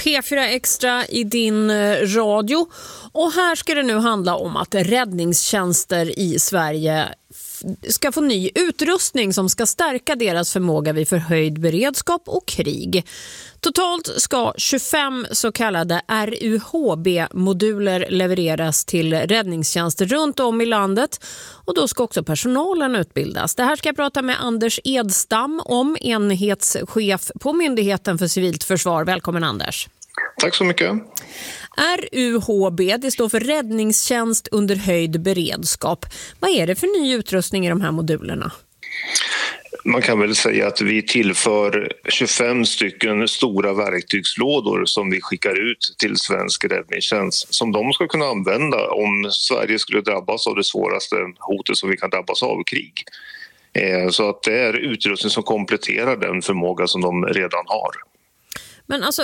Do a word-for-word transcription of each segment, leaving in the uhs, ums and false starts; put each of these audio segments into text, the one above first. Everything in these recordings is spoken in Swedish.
P fyra Extra i din radio. Och här ska det nu handla om att räddningstjänster i Sverige ska få ny utrustning som ska stärka deras förmåga vid förhöjd beredskap och krig. Totalt ska tjugofem så kallade R U H B-moduler levereras till räddningstjänster runt om i landet, och då ska också personalen utbildas. Det här ska jag prata med Anders Edstam om, enhetschef på Myndigheten för civilt försvar. Välkommen Anders. Tack så mycket. R U H B, det står för räddningstjänst under höjd beredskap. Vad är det för ny utrustning i de här modulerna? Man kan väl säga att vi tillför tjugofem stycken stora verktygslådor som vi skickar ut till svensk räddningstjänst som de ska kunna använda om Sverige skulle drabbas av det svåraste hotet som vi kan drabbas av, krig. Så att det är utrustning som kompletterar den förmåga som de redan har. Men alltså,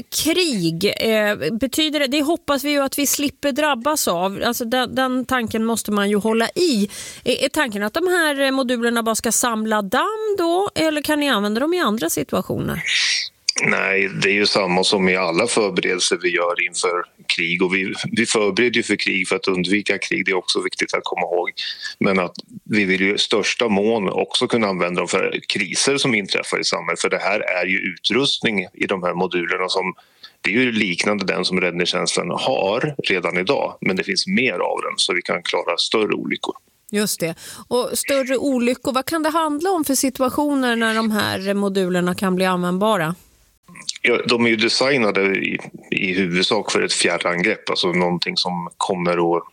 krig, eh, betyder det, det hoppas vi ju att vi slipper drabbas av. Alltså den, den tanken måste man ju hålla i. Är, är tanken att de här modulerna bara ska samla damm då, eller kan ni använda dem i andra situationer? Nej, det är ju samma som i alla förberedelser vi gör inför krig, och vi, vi förbereder ju för krig för att undvika krig, det är också viktigt att komma ihåg. Men att vi vill ju i största mån också kunna använda dem för kriser som inträffar i samhället, för det här är ju utrustning i de här modulerna som, det är ju liknande den som räddningstjänsten har redan idag, men det finns mer av den så vi kan klara större olyckor. Just det. Och större olyckor, vad kan det handla om för situationer när de här modulerna kan bli användbara? Ja, de är ju designade i, i huvudsak för ett fjärrangrepp, alltså någonting som kommer och,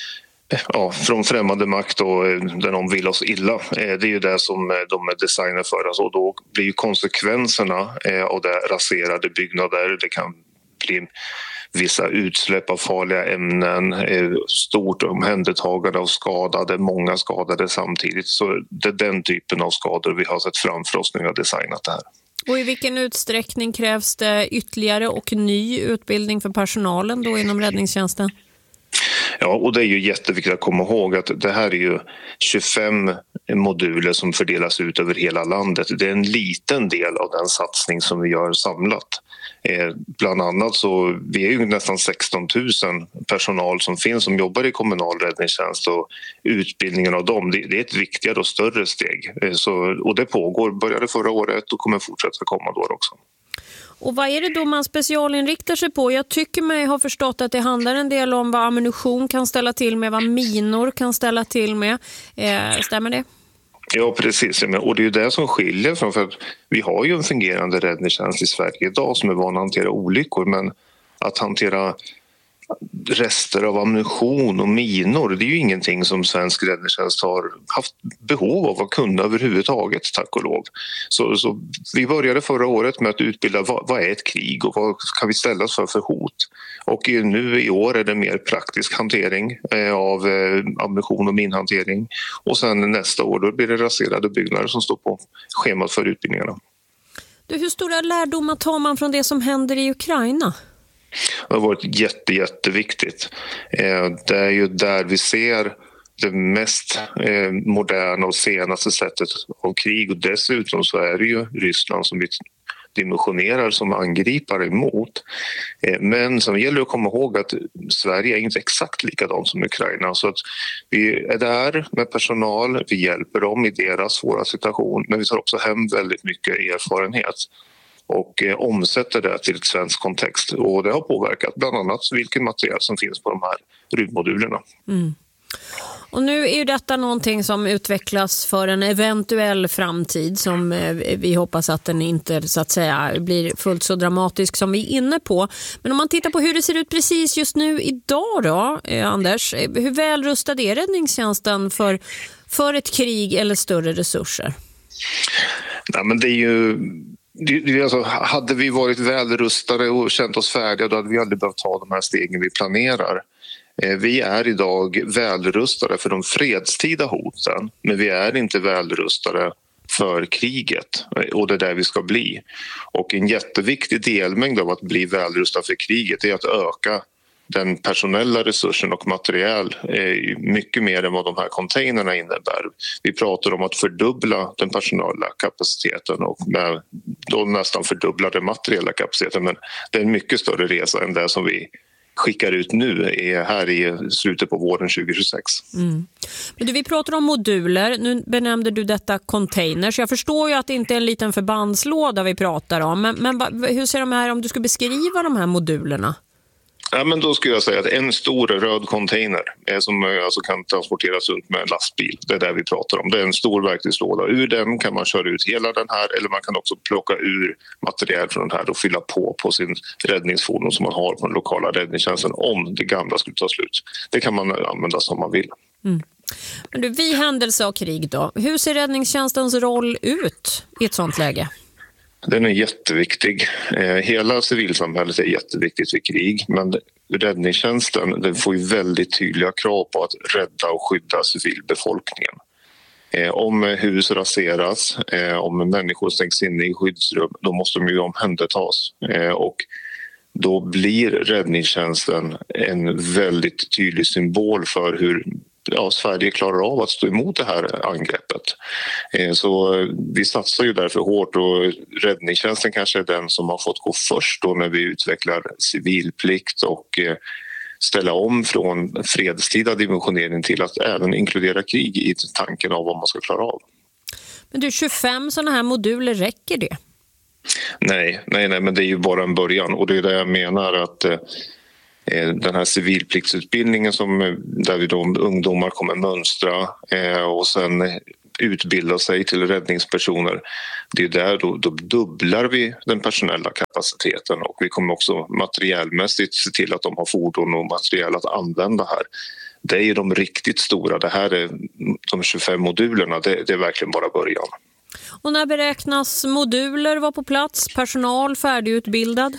ja, från främmande makt och där de vill oss illa. Det är ju det som de är designade för. Alltså, då blir ju konsekvenserna av det raserade byggnader. Det kan bli vissa utsläpp av farliga ämnen, stort omhändertagande av skadade, många skadade samtidigt. Så det är den typen av skador vi har sett framför oss när vi har designat det här. Och i vilken utsträckning krävs det ytterligare och ny utbildning för personalen då inom räddningstjänsten? Ja, och det är ju jätteviktigt att komma ihåg att det här är ju tjugofem moduler som fördelas ut över hela landet. Det är en liten del av den satsning som vi gör samlat. Eh, bland annat så, vi är ju nästan sexton tusen personal som finns som jobbar i kommunal räddningstjänst, och utbildningen av dem, det, det är ett viktigare och större steg. Eh, så, och det pågår, började förra året och kommer fortsätta komma då också. Och vad är det då man specialinriktar sig på? Jag tycker mig ha förstått att det handlar en del om vad ammunition kan ställa till med, vad minor kan ställa till med. Eh, stämmer det? Ja, precis. Och det är ju det som skiljer från, för att vi har ju en fungerande räddningstjänst i Sverige idag som är van att hantera olyckor, men att hantera rester av ammunition och minor, det är ju ingenting som svensk räddningstjänst har haft behov av att kunna överhuvudtaget, tack och lov. Så, så vi började förra året med att utbilda vad, vad är ett krig och vad kan vi ställas för för hot. Och nu i år är det mer praktisk hantering eh, av eh, ammunition och minhantering. Och sen nästa år då blir det raserade byggnader som står på schemat för utbildningarna. Du, hur stora lärdomar tar man från det som händer i Ukraina? Det har varit jätte, jätteviktigt. Det är ju där vi ser det mest moderna och senaste sättet av krig, och dessutom så är det ju Ryssland som vi dimensionerar som angripare emot. Men som gäller att komma ihåg att Sverige är inte exakt likadant som Ukraina, så att vi är där med personal, vi hjälper dem i deras svåra situation, men vi tar också hem väldigt mycket erfarenhet och eh, omsätter det till ett svensk kontext. Och det har påverkat bland annat vilken material som finns på de här rymdmodulerna. Mm. Och nu är ju detta någonting som utvecklas för en eventuell framtid som eh, vi hoppas att den inte så att säga blir fullt så dramatisk som vi är inne på. Men om man tittar på hur det ser ut precis just nu idag då, eh, Anders, hur väl rustad är räddningstjänsten för, för ett krig eller större resurser? Nej, men det är ju... Det, alltså, hade vi varit välrustade och känt oss färdiga, då hade vi aldrig behövt ta de här stegen vi planerar. Eh, vi är idag välrustade för de fredstida hoten, men vi är inte välrustade för kriget, och det är där vi ska bli. Och en jätteviktig delmängd av att bli välrustad för kriget är att öka den personella resursen och material är mycket mer än vad de här containerna innebär. Vi pratar om att fördubbla den personella kapaciteten och med då nästan fördubbla den materiella kapaciteten, men det är en mycket större resa än det som vi skickar ut nu är här i slutet på våren tjugohundratjugosex. Mm. Men du, vi pratar om moduler. Nu benämnde du detta containers. Jag förstår ju att det inte är en liten förbandslåda vi pratar om. Men, men hur ser de här, om du ska beskriva de här modulerna? Ja, men då skulle jag säga att en stor röd container är som alltså kan transporteras runt med en lastbil. Det är det vi pratar om. Det är en stor verktygslåda. Ur den kan man köra ut hela den här, eller man kan också plocka ur material från den här och fylla på på sin räddningsfordon som man har på den lokala räddningstjänsten om det gamla skulle ta slut. Det kan man använda som man vill. Mm. Men du, vid händelse av krig då, hur ser räddningstjänstens roll ut i ett sånt läge? Den är jätteviktig. Hela civilsamhället är jätteviktigt vid krig, men räddningstjänsten den får ju väldigt tydliga krav på att rädda och skydda civilbefolkningen. Om hus raseras, om människor stängs inne i skyddsrum, då måste de ju omhändertas. Och då blir räddningstjänsten en väldigt tydlig symbol för hur ja, Sverige klarar av att stå emot det här angreppet. Så vi satsar ju därför hårt och räddningstjänsten kanske är den som har fått gå först då när vi utvecklar civilplikt och ställa om från fredstida dimensionering till att även inkludera krig i tanken av vad man ska klara av. Men du, tjugofem sådana här moduler, räcker det? Nej, nej, nej, men det är ju bara en början och det är det jag menar att den här civilpliktsutbildningen som, där vi då ungdomar kommer mönstra eh, och sen utbilda sig till räddningspersoner. Det är där då, då dubblar vi den personella kapaciteten och vi kommer också materiellmässigt se till att de har fordon och material att använda här. Det är ju de riktigt stora. Det här är de tjugofem modulerna. Det, det är verkligen bara början. Och när beräknas moduler vara på plats? Personal färdigutbildad?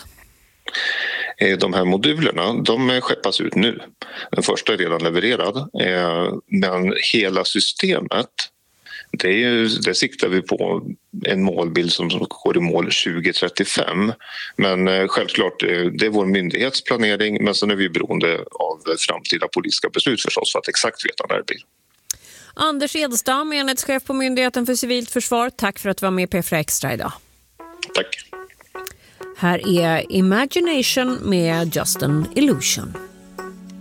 De här modulerna, de skeppas ut nu. Den första är redan levererad, men hela systemet, det, är ju, det siktar vi på en målbild som går i mål tjugo trettiofem. Men självklart, det är vår myndighetsplanering, men sen är vi beroende av framtida politiska beslut förstås för att exakt veta när det blir. Anders Edstam, enhetschef på Myndigheten för civilt försvar, tack för att du var med på P fyra Extra idag. Tack. Här är Imagination med Just an Illusion.